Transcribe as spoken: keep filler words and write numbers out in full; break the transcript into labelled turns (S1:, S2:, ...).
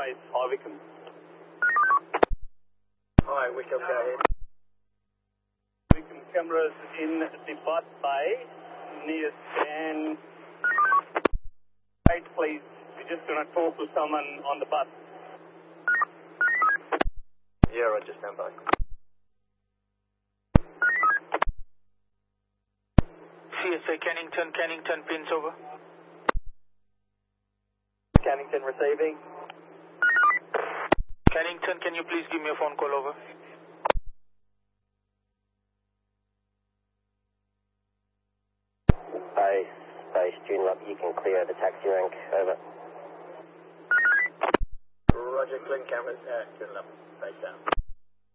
S1: Base. Hi, Wickham.
S2: Hi, Wickham, go ahead.
S1: Wickham cameras in the bus bay near stand eight, please. We're just going to talk to someone on the bus.
S2: Yeah, Roger, stand by.
S3: C S A Cannington, Cannington, pins over.
S2: Cannington receiving.
S3: Cannington, can you please give me a phone call over?
S4: Base, base, June up, you can clear the taxi rank, over.
S2: Roger, clean cameras, uh, June up, base down.